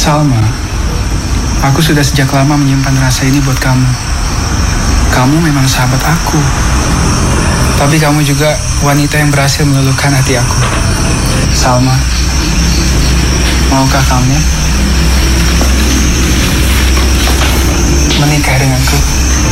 Salma, aku sudah sejak lama menyimpan rasa ini buat kamu. Kamu memang sahabat aku, tapi kamu juga wanita yang berhasil meluluhkan hati aku. Salma, maukah kamu menikah denganku?